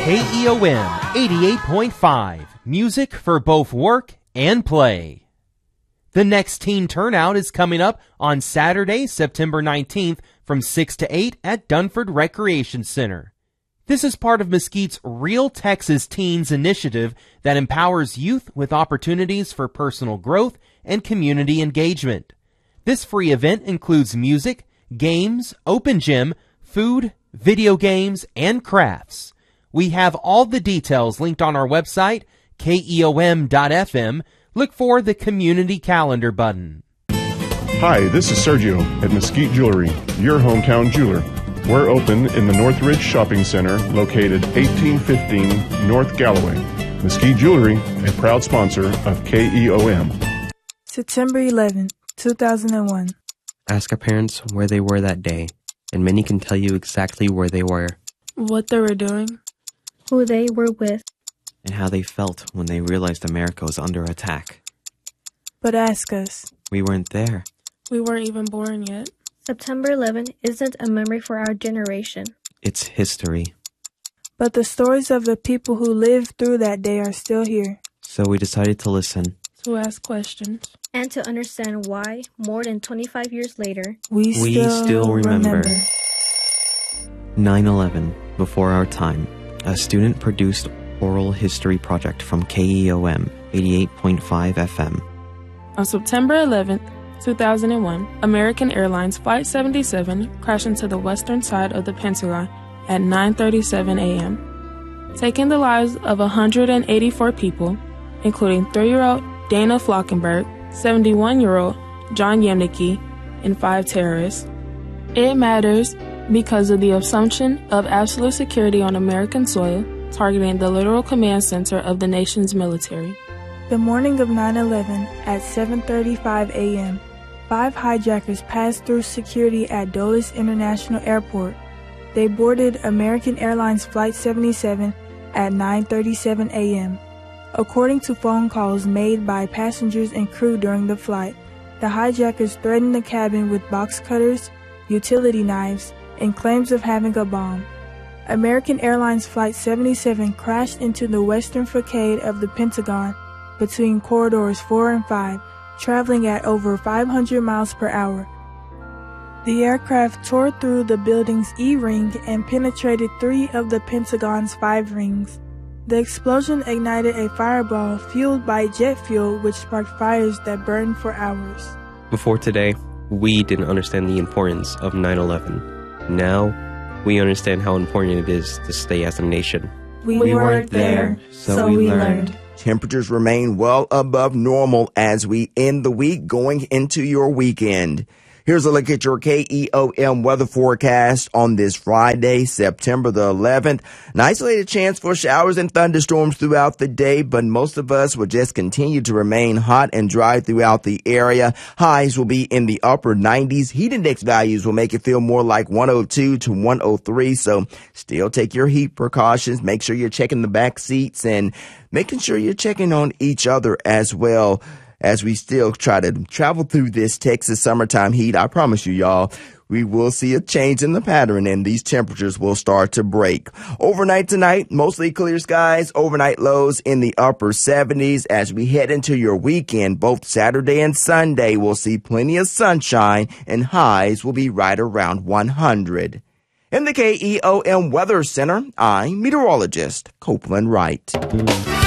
KEOM 88.5, music for both work and play. The next teen turnout is coming up on Saturday, September 19th from 6 to 8 at Dunford Recreation Center. This is part of Mesquite's Real Texas Teens initiative that empowers youth with opportunities for personal growth and community engagement. This free event includes music, games, open gym, food, video games, and crafts. We have all the details linked on our website, keom.fm. Look for the community calendar button. Hi, this is Sergio at Mesquite Jewelry, your hometown jeweler. We're open in the Northridge Shopping Center, located 1815 North Galloway. Mesquite Jewelry, a proud sponsor of KEOM. September 11, 2001. Ask our parents where they were that day, and many can tell you exactly where they were, What they were doing, who they were with, and how they felt when they realized America was under attack. but ask us. We weren't there. We weren't even born yet. September 11 isn't a memory for our generation. It's history. But the stories of the people who lived through that day are still here. So we decided to listen. To ask questions. And to understand why, more than 25 years later, We still remember. 9/11, before our time, a student-produced oral history project from KEOM 88.5 FM. On September 11, 2001, American Airlines Flight 77 crashed into the western side of the Pentagon at 9:37 a.m., taking the lives of 184 people, including 3-year-old Dana Flockenberg, 71-year-old John Yemnicki, and 5 terrorists. It matters because of the assumption of absolute security on American soil, targeting the literal command center of the nation's military. The morning of 9/11 at 7:35 a.m., 5 hijackers passed through security at Dulles International Airport. They boarded American Airlines Flight 77 at 9:37 a.m. According to phone calls made by passengers and crew during the flight, the hijackers threatened the cabin with box cutters, utility knives, and claims of having a bomb. American Airlines Flight 77 crashed into the western facade of the Pentagon between corridors 4 and 5, traveling at over 500 miles per hour. The aircraft tore through the building's E-ring and penetrated 3 of the Pentagon's 5 rings. The explosion ignited a fireball fueled by jet fuel, which sparked fires that burned for hours. Before today, we didn't understand the importance of 9/11. Now, we understand how important it is to stay as a nation. We weren't there, so we learned. Temperatures remain well above normal as we end the week going into your weekend. Here's a look at your KEOM weather forecast on this Friday, September the 11th. An isolated chance for showers and thunderstorms throughout the day, but most of us will just continue to remain hot and dry throughout the area. Highs will be in the upper 90s. Heat index values will make it feel more like 102 to 103, so still take your heat precautions. Make sure you're checking the back seats and making sure you're checking on each other as well. As we still try to travel through this Texas summertime heat, I promise you, y'all, we will see a change in the pattern and these temperatures will start to break. Overnight tonight, mostly clear skies, overnight lows in the upper 70s. As we head into your weekend, both Saturday and Sunday, we'll see plenty of sunshine and highs will be right around 100. In the KEOM Weather Center, I'm meteorologist Copeland Wright.